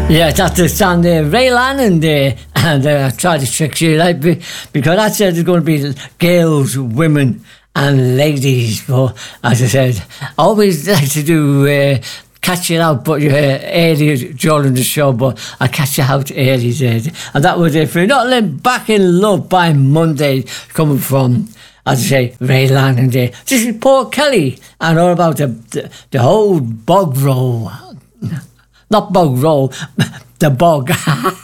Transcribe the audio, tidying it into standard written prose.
Yeah, that's the song there, Ray Lannon there, and I tried to trick you, like, because I said there's going to be girls, women, and ladies. But as I said, I always like to do catch it out, but early during the show. But I catch you out early there, and that was it for Not Let Back in Love by Monday, coming from, as I say, Ray Lannon there. This is Paul Kelly, and all about the whole bog roll. Not bog roll, the bog.